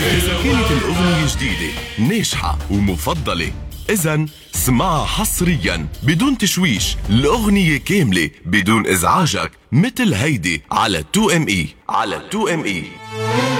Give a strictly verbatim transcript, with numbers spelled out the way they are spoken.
إذا كانت الأغنية جديدة ناجحة ومفضلة إذن اسمعها حصريا بدون تشويش، الأغنية كاملة بدون إزعاجك، مثل هيدي على تو ام اي على تو ام اي.